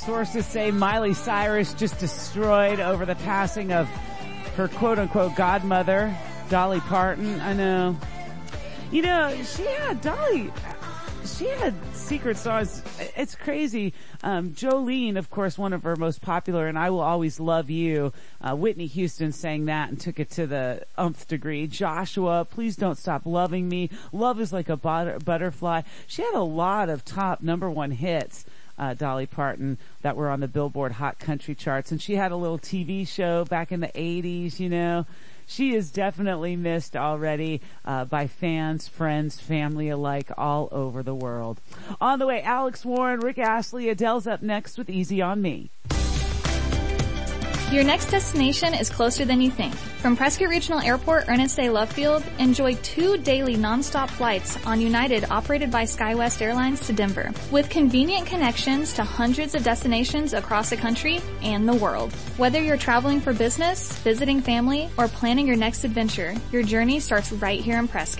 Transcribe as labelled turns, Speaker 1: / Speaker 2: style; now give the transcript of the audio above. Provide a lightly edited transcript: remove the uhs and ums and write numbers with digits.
Speaker 1: sources say Miley Cyrus just destroyed over the passing of her quote-unquote godmother, Dolly Parton. I know. You know, she had secret songs. It's crazy. Jolene, of course, one of her most popular, and I Will Always Love You. Whitney Houston sang that and took it to the umpth degree. Joshua, Please Don't Stop Loving Me. Love Is Like a Butterfly. She had a lot of top number one hits, Dolly Parton, that were on the Billboard Hot Country charts. And she had a little TV show back in the 80s, you know. She is definitely missed already by fans, friends, family alike all over the world. On the way, Alex Warren, Rick Astley, Adele's up next with Easy on Me.
Speaker 2: Your next destination is closer than you think. From Prescott Regional Airport, Ernest A. Love Field, enjoy 2 daily nonstop flights on United operated by SkyWest Airlines to Denver, with convenient connections to hundreds of destinations across the country and the world. Whether you're traveling for business, visiting family, or planning your next adventure, your journey starts right here in Prescott.